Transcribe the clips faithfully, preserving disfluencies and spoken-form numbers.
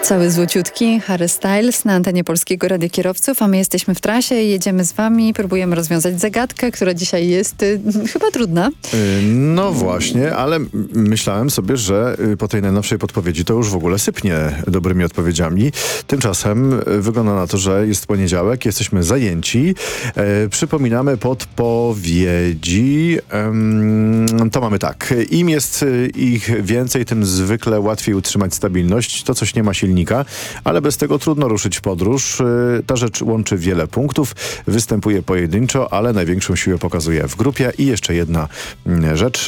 Cały złociutki Harry Styles na antenie Polskiego Radia Kierowców, a my jesteśmy w trasie i jedziemy z wami, próbujemy rozwiązać zagadkę, która dzisiaj jest y, chyba trudna. No właśnie, ale myślałem sobie, że po tej najnowszej podpowiedzi to już w ogóle sypnie dobrymi odpowiedziami. Tymczasem wygląda na to, że jest poniedziałek, jesteśmy zajęci. E, przypominamy podpowiedzi. E, to mamy tak. Im jest ich więcej, tym zwykle łatwiej utrzymać stabilność. To coś nie ma silnika, ale bez tego trudno ruszyć w podróż. Ta rzecz łączy wiele punktów, występuje pojedynczo, ale największą siłę pokazuje w grupie. I jeszcze jedna rzecz,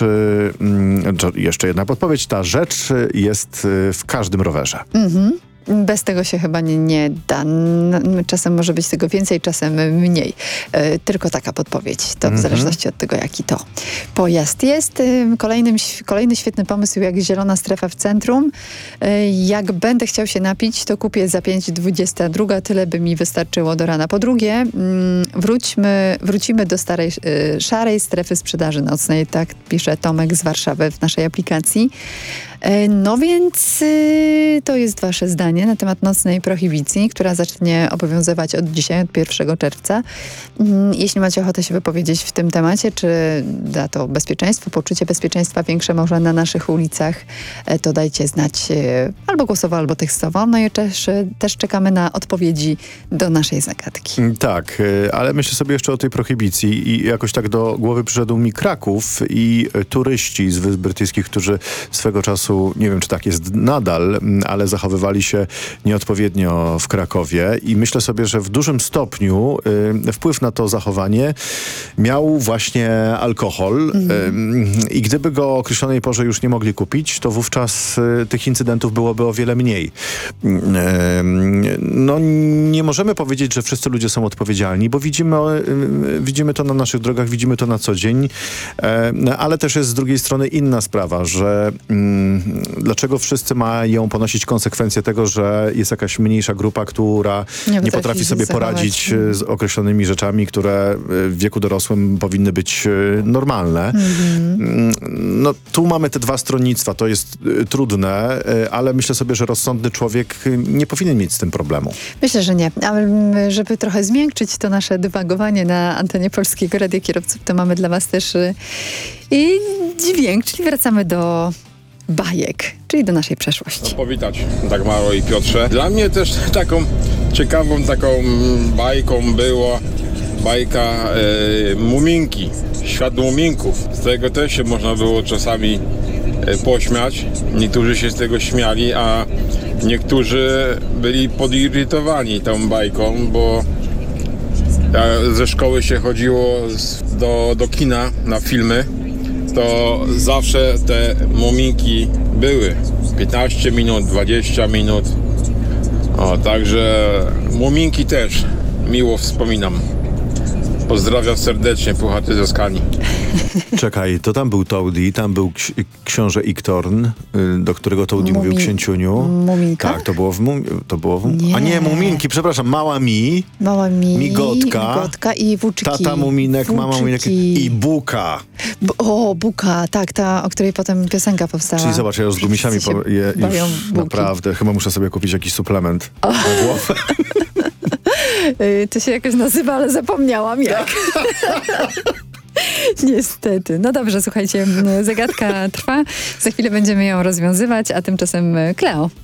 jeszcze jedna podpowiedź. Ta rzecz jest w każdym rowerze. Mhm. Bez tego się chyba nie, nie da. Czasem może być tego więcej, czasem mniej. E, tylko taka podpowiedź. To w mm-hmm. zależności od tego, jaki to pojazd jest. E, kolejnym, kolejny świetny pomysł, jak zielona strefa w centrum. E, jak będę chciał się napić, to kupię za pięć dwudziesta druga. Tyle by mi wystarczyło do rana. Po drugie, mm, wróćmy, wrócimy do starej, e, szarej strefy sprzedaży nocnej. Tak pisze Tomek z Warszawy w naszej aplikacji. E, no więc e, to jest wasze zdanie na temat nocnej prohibicji, która zacznie obowiązywać od dzisiaj, od pierwszego czerwca. Jeśli macie ochotę się wypowiedzieć w tym temacie, czy da to bezpieczeństwo, poczucie bezpieczeństwa większe może na naszych ulicach, to dajcie znać albo głosowo, albo tekstowo. No i też, też czekamy na odpowiedzi do naszej zagadki. Tak, ale myślę sobie jeszcze o tej prohibicji i jakoś tak do głowy przyszedł mi Kraków i turyści z Wysp Brytyjskich, którzy swego czasu, nie wiem czy tak jest nadal, ale zachowywali się nieodpowiednio w Krakowie i myślę sobie, że w dużym stopniu y, wpływ na to zachowanie miał właśnie alkohol mm. y, i gdyby go o określonej porze już nie mogli kupić, to wówczas y, tych incydentów byłoby o wiele mniej. Y, y, no nie możemy powiedzieć, że wszyscy ludzie są odpowiedzialni, bo widzimy, y, widzimy to na naszych drogach, widzimy to na co dzień, y, ale też jest z drugiej strony inna sprawa, że y, dlaczego wszyscy mają ponosić konsekwencje tego, że jest jakaś mniejsza grupa, która nie, nie potrafi sobie zachować. poradzić z określonymi rzeczami, które w wieku dorosłym powinny być normalne. Mm-hmm. No tu mamy te dwa stronnictwa. To jest trudne, ale myślę sobie, że rozsądny człowiek nie powinien mieć z tym problemu. Myślę, że nie. Ale żeby trochę zmiękczyć to nasze dywagowanie na antenie Polskiego Radia Kierowców, to mamy dla was też i dźwięk, czyli wracamy do bajek, czyli do naszej przeszłości. No, powitać Dagmaro i Piotrze. Dla mnie też taką ciekawą taką bajką była bajka e, Muminki, Świat Muminków. Z tego też się można było czasami e, pośmiać. Niektórzy się z tego śmiali, a niektórzy byli podirytowani tą bajką, bo ze szkoły się chodziło do, do kina na filmy, to zawsze te muminki były. piętnaście minut, dwadzieścia minut. O, także muminki też miło wspominam. Pozdrawiam serdecznie, Puchaty ze Skani. Czekaj, to tam był Toady, tam był ksi- książę Iktorn, y, do którego Toady Mumi- mówił księciuniu. Muminka? Tak, to było w... Mum- to było w nie. A nie, Muminki, przepraszam, Mała Mi. Mała Mi. Migotka. Migotka i Włóczyki. Tata Muminek, Włóczyki. Mama Muminek i Buka. B- o, Buka, tak, ta, o której potem piosenka powstała. Czyli zobacz, ja już z gumisami Wszyscy po- je, bawią już buki. naprawdę, chyba muszę sobie kupić jakiś suplement na głowę. To się jakoś nazywa, ale zapomniałam jak. Niestety. No dobrze, słuchajcie, zagadka trwa. Za chwilę będziemy ją rozwiązywać, a tymczasem Kleo.